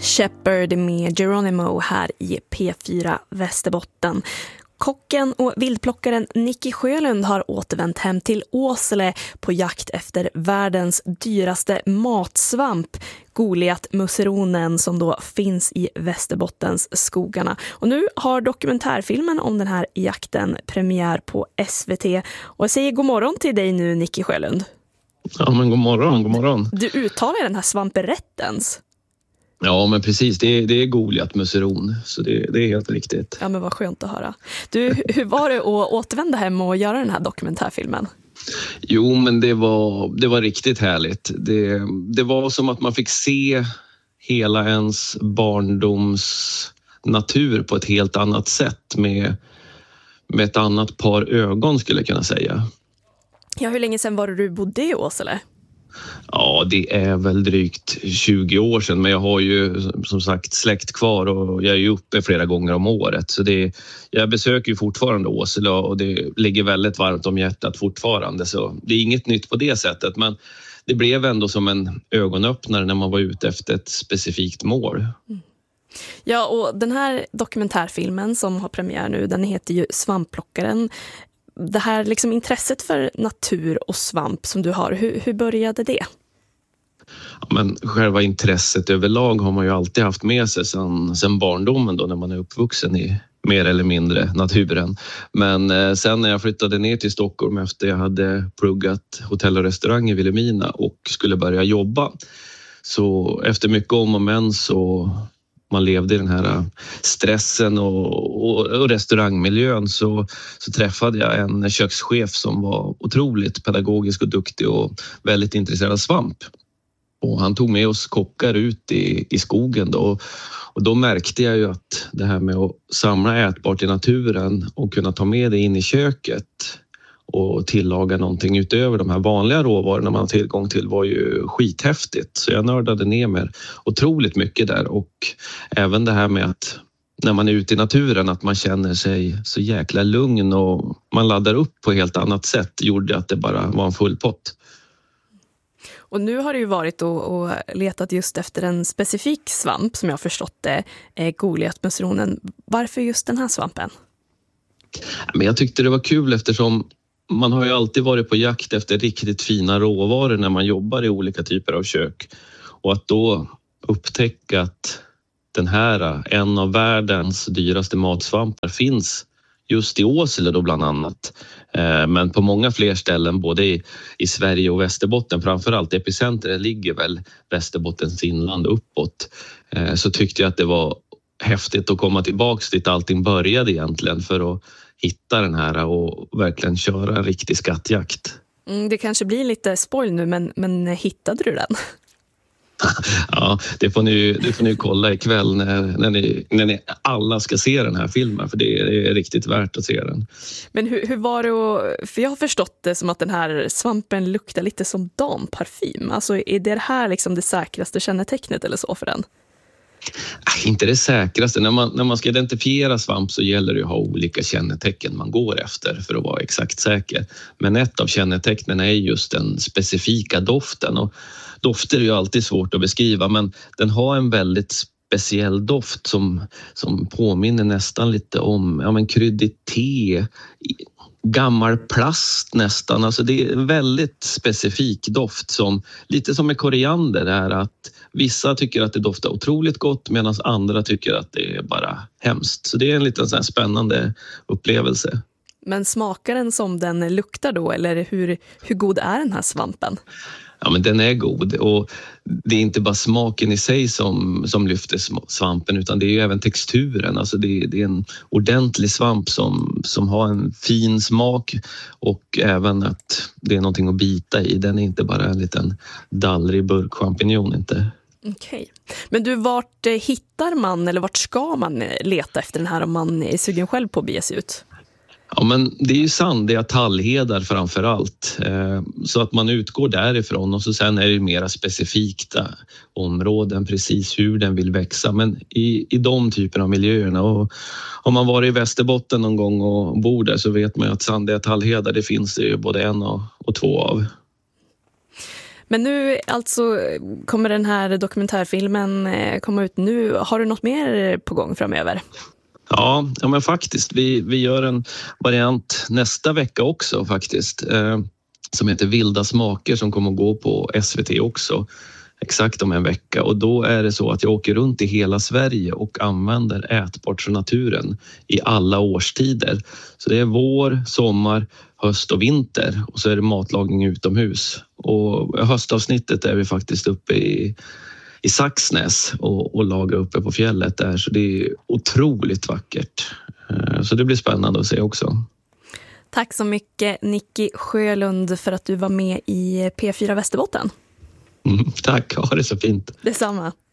Shepherd med Geronimo här i P4 Västerbotten. Kocken och vildplockaren Nicky Sjölund har återvänt hem till Åsele på jakt efter världens dyraste matsvamp, Goliatmusseronen, som då finns i Västerbottens skogarna. Och nu har dokumentärfilmen om den här jakten premiär på SVT. Och jag säger god morgon till dig nu, Nicky Sjölund. Ja, men god morgon. Du uttalar den här svampen rätt ens? Ja, men precis. Det är Goliatmusseron, så det är helt riktigt. Ja, men vad skönt att höra. Du, hur var det att återvända hem och göra den här dokumentärfilmen? Jo, men det var riktigt härligt. Det var som att man fick se hela ens barndoms natur på ett helt annat sätt med ett annat par ögon, skulle jag kunna säga. Ja, hur länge sedan var det du bodde i Åsele? Ja, det är väl drygt 20 år sedan, men jag har ju som sagt släkt kvar och jag är ju uppe flera gånger om året. Så jag besöker ju fortfarande Åsele och det ligger väldigt varmt om hjärtat fortfarande. Så det är inget nytt på det sättet, men det blev ändå som en ögonöppnare när man var ute efter ett specifikt mål. Mm. Ja, och den här dokumentärfilmen som har premiär nu, den heter ju Svampplockaren. Det här liksom intresset för natur och svamp som du har, hur började det? Ja, men själva intresset överlag har man ju alltid haft med sig sedan barndomen då, när man är uppvuxen i mer eller mindre naturen. Men sen när jag flyttade ner till Stockholm efter jag hade pluggat hotell och restaurang i Vilhelmina och skulle börja jobba, så efter mycket om och men så man levde i den här stressen och restaurangmiljön så träffade jag en kökschef som var otroligt pedagogisk och duktig och väldigt intresserad av svamp. Och han tog med oss kockar ut i skogen då. Och då märkte jag ju att det här med att samla ätbart i naturen och kunna ta med det in i köket och tillaga någonting utöver de här vanliga råvarorna man har tillgång till var ju skithäftigt. Så jag nördade ner mig otroligt mycket där, och även det här med att när man är ute i naturen att man känner sig så jäkla lugn och man laddar upp på ett helt annat sätt gjorde att det bara var en full pott. Och nu har du ju varit och letat just efter en specifik svamp som jag har förstått det, Goliatmusseronen. Varför just den här svampen? Men jag tyckte det var kul eftersom man har ju alltid varit på jakt efter riktigt fina råvaror när man jobbar i olika typer av kök. Och att då upptäcka att den här, en av världens dyraste matsvampar, finns just i Åsele då bland annat. Men på många fler ställen både i Sverige och Västerbotten, framförallt epicentret ligger väl Västerbottens inland uppåt. Så tyckte jag att det var häftigt att komma tillbaka dit allting började egentligen för att hitta den här och verkligen köra en riktig skattjakt. Det kanske blir lite spoil nu, men hittade du den? Ja, det får ni kolla ikväll när ni alla ska se den här filmen, för det är riktigt värt att se den. Men hur var det för jag har förstått det som att den här svampen luktar lite som damparfym. Alltså är det här liksom det säkraste kännetecknet eller så för den? Inte det säkraste. När man ska identifiera svamp så gäller det att ha olika kännetecken man går efter för att vara exakt säker. Men ett av kännetecknen är just den specifika doften. Och dofter är ju alltid svårt att beskriva, men den har en väldigt speciell doft som påminner nästan lite om kryddigt te, gammal plast nästan. Alltså det är en väldigt specifik doft som lite som med koriander är att vissa tycker att det doftar otroligt gott medan andra tycker att det är bara hemskt. Så det är en liten sån här spännande upplevelse. Men smakar den som den luktar då, eller hur god är den här svampen? Ja, men den är god, och det är inte bara smaken i sig som lyfter svampen, utan det är ju även texturen. Alltså det är en ordentlig svamp som har en fin smak, och även att det är någonting att bita i. Den är inte bara en liten dallrig burkchampinjon inte. Okej. Men du, vart hittar man eller vart ska man leta efter den här om man är sugen själv på att bege sig ut? Ja, men det är ju sandiga tallhedar framför allt, så att man utgår därifrån, och så sen är det mera specifika områden precis hur den vill växa, men i de typerna av miljöerna. Och om man varit i Västerbotten någon gång och bor där så vet man att sandiga tallhedar, det finns det ju både en och två av. Men nu alltså kommer den här dokumentärfilmen komma ut nu. Har du något mer på gång framöver? Ja, men faktiskt. Vi gör en variant nästa vecka också faktiskt. Som heter Vilda smaker som kommer att gå på SVT också. Exakt om en vecka. Och då är det så att jag åker runt i hela Sverige och använder ätbart från naturen i alla årstider. Så det är vår, sommar, höst och vinter. Och så är det matlagning utomhus. Och höstavsnittet är vi faktiskt uppe i Saxnäs och lagar uppe på fjället där. Så det är otroligt vackert. Så det blir spännande att se också. Tack så mycket Nicky Sjölund för att du var med i P4 Västerbotten. Tack, ha det så fint. Detsamma.